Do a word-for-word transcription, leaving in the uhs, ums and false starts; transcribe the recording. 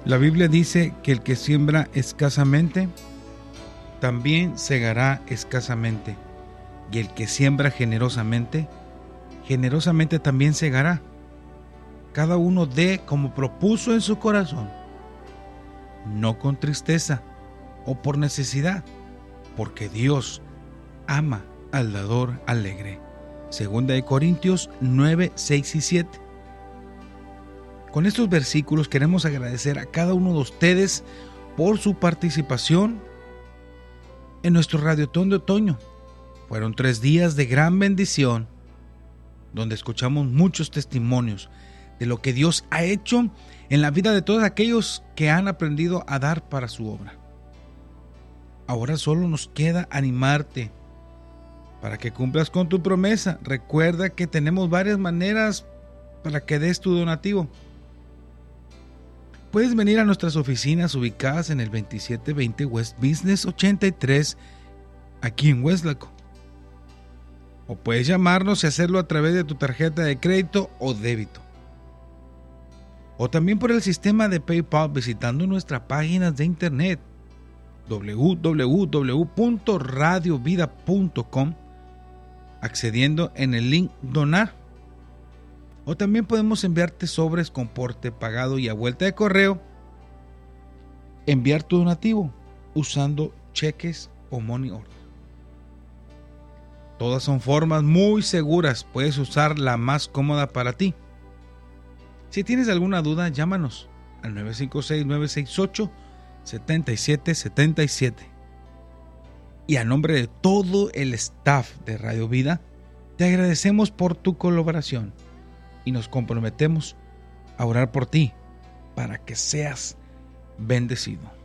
La Biblia dice que el que siembra escasamente, también segará escasamente. Y el que siembra generosamente, generosamente también segará. Cada uno dé como propuso en su corazón, no con tristeza o por necesidad, porque Dios ama al dador alegre. Segunda de Corintios nueve, seis y siete. Con estos versículos queremos agradecer a cada uno de ustedes por su participación en nuestro Radiotón de Otoño. Fueron tres días de gran bendición, donde escuchamos muchos testimonios de lo que Dios ha hecho en la vida de todos aquellos que han aprendido a dar para su obra. Ahora solo nos queda animarte para que cumplas con tu promesa. Recuerda que tenemos varias maneras para que des tu donativo. Puedes venir a nuestras oficinas ubicadas en el veintisiete veinte West Business ochenta y tres, aquí en Weslaco. O puedes llamarnos y hacerlo a través de tu tarjeta de crédito o débito. O también por el sistema de PayPal visitando nuestras páginas de internet doble u doble u doble u punto radio vida punto com, accediendo en el link Donar. O también podemos enviarte sobres con porte pagado y a vuelta de correo enviar tu donativo usando cheques o money order. Todas son formas muy seguras, puedes usar la más cómoda para ti. Si tienes alguna duda, llámanos al nueve cinco seis, nueve seis ocho, siete siete siete siete. Y a nombre de todo el staff de Radio Vida, te agradecemos por tu colaboración y nos comprometemos a orar por ti para que seas bendecido.